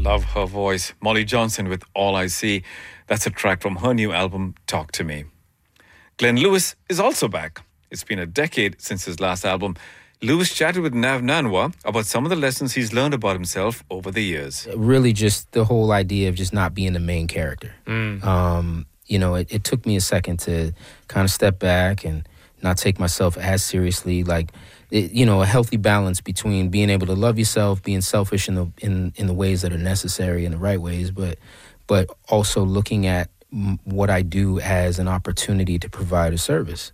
love her voice. Molly Johnson with All I See. That's a track from her new album, Talk to Me. Glenn Lewis is also back. It's been a decade since his last album. Lewis chatted with Nav Nanwa about some of the lessons he's learned about himself over the years. Really just the whole idea of just not being the main character. It took me a second to kind of step back and not take myself as seriously. A healthy balance between being able to love yourself, being selfish in the ways that are necessary, in the right ways, but also looking at what I do as an opportunity to provide a service.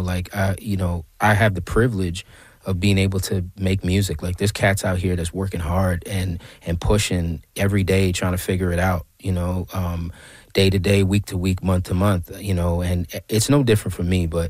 I have the privilege of being able to make music. Like, there's cats out here that's working hard and pushing every day, trying to figure it out, day to day, week to week, month to month, and it's no different for me, but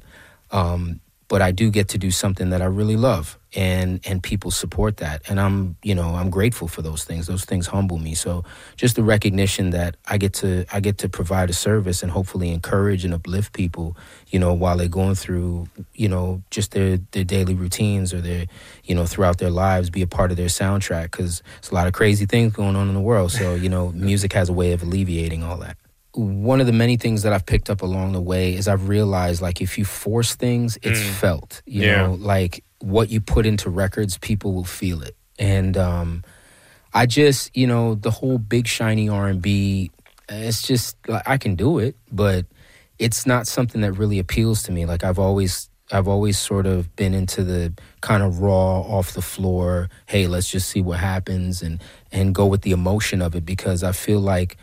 I do get to do something that I really love, and people support that. And I'm grateful for those things. Those things humble me. So just the recognition that I get to provide a service and hopefully encourage and uplift people, while they're going through, just their daily routines or their, throughout their lives, be a part of their soundtrack, because there's a lot of crazy things going on in the world. So, music has a way of alleviating all that. One of the many things that I've picked up along the way is I've realized, like, if you force things, it's felt. You know, like what you put into records, people will feel it. And I just, the whole big shiny R&B, it's just, like, I can do it, but it's not something that really appeals to me. Like, I've always sort of been into the kind of raw, off the floor, hey, let's just see what happens, and go with the emotion of it, because I feel like,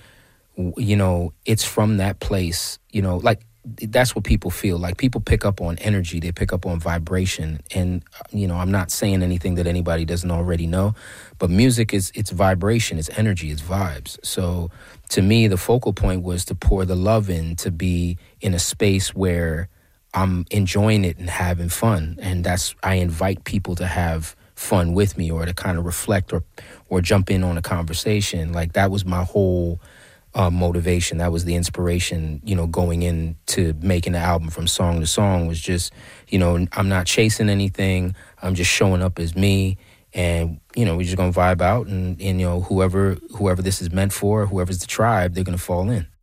it's from that place, like, that's what people feel. Like, people pick up on energy, they pick up on vibration. And, I'm not saying anything that anybody doesn't already know, but music it's vibration, it's energy, it's vibes. So to me, the focal point was to pour the love in, to be in a space where I'm enjoying it and having fun. And I invite people to have fun with me, or to kind of reflect or jump in on a conversation. Like, that was my whole motivation. That was the inspiration, going into making the album from song to song, was just, I'm not chasing anything. I'm just showing up as me, and, we're just going to vibe out, and whoever this is meant for, whoever's the tribe, they're going to fall in.